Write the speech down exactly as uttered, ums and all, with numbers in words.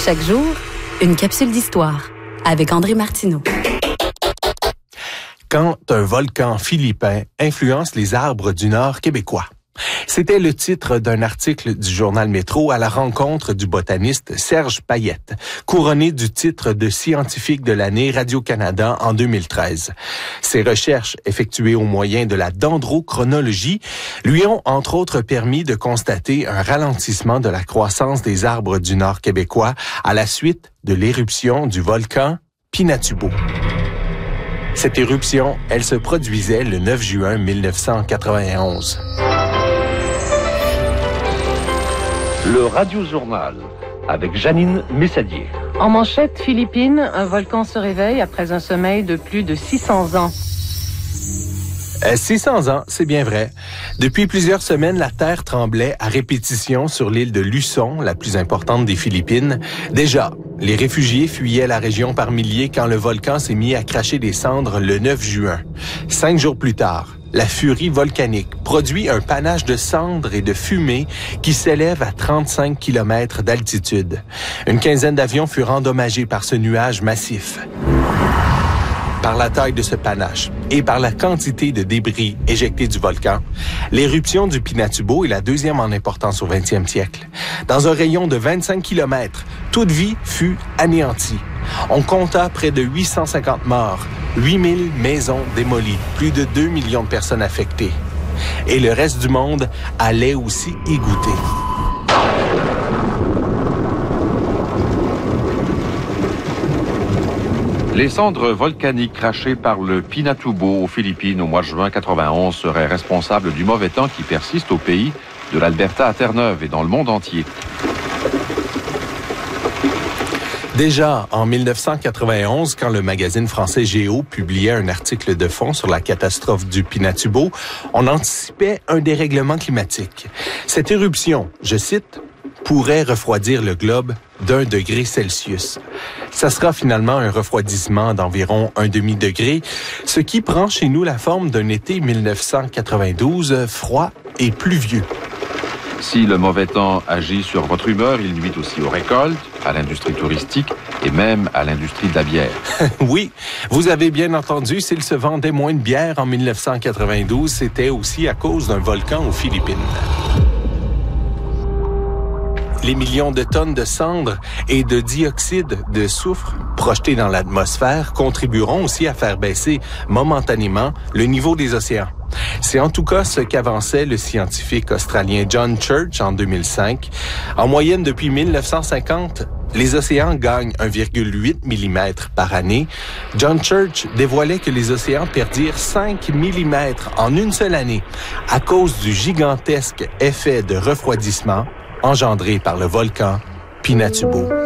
Chaque jour, une capsule d'histoire avec André Martineau. Quand un volcan philippin influence les arbres du Nord québécois. C'était le titre d'un article du journal Métro à la rencontre du botaniste Serge Payette, couronné du titre de scientifique de l'année Radio-Canada en deux mille treize. Ses recherches, effectuées au moyen de la dendrochronologie, lui ont entre autres permis de constater un ralentissement de la croissance des arbres du Nord québécois à la suite de l'éruption du volcan Pinatubo. Cette éruption, elle se produisait le neuf juin mille neuf cent quatre-vingt-onze. Le Radio-Journal, avec Janine Messadier. En manchette, Philippines, un volcan se réveille après un sommeil de plus de six cents ans. Euh, six cents ans, c'est bien vrai. Depuis plusieurs semaines, la terre tremblait à répétition sur l'île de Luçon, la plus importante des Philippines. Déjà, les réfugiés fuyaient la région par milliers quand le volcan s'est mis à cracher des cendres le neuf juin. Cinq jours plus tard, la furie volcanique produit un panache de cendres et de fumée qui s'élève à trente-cinq kilomètres d'altitude. Une quinzaine d'avions furent endommagés par ce nuage massif. Par la taille de ce panache et par la quantité de débris éjectés du volcan, l'éruption du Pinatubo est la deuxième en importance au vingtième siècle. Dans un rayon de vingt-cinq kilomètres, toute vie fut anéantie. On compta près de huit cent cinquante morts, huit mille maisons démolies, plus de deux millions de personnes affectées. Et le reste du monde allait aussi y goûter. Les cendres volcaniques crachées par le Pinatubo aux Philippines au mois de juin quatre-vingt-onze seraient responsables du mauvais temps qui persiste au pays, de l'Alberta à Terre-Neuve et dans le monde entier. Déjà, en mille neuf cent quatre-vingt-onze, quand le magazine français Géo publiait un article de fond sur la catastrophe du Pinatubo, on anticipait un dérèglement climatique. Cette éruption, je cite, pourrait refroidir le globe d'un degré Celsius. Ça sera finalement un refroidissement d'environ un demi-degré, ce qui prend chez nous la forme d'un été mille neuf cent quatre-vingt-douze froid et pluvieux. Si le mauvais temps agit sur votre humeur, il nuit aussi aux récoltes, à l'industrie touristique et même à l'industrie de la bière. Oui, vous avez bien entendu, s'il se vendait moins de bière en mille neuf cent quatre-vingt-douze, c'était aussi à cause d'un volcan aux Philippines. Les millions de tonnes de cendres et de dioxyde de soufre projetés dans l'atmosphère contribueront aussi à faire baisser momentanément le niveau des océans. C'est en tout cas ce qu'avançait le scientifique australien John Church en deux mille cinq. En moyenne, depuis mille neuf cent cinquante, les océans gagnent un virgule huit millimètres par année. John Church dévoilait que les océans perdirent cinq millimètres en une seule année à cause du gigantesque effet de refroidissement engendré par le volcan Pinatubo.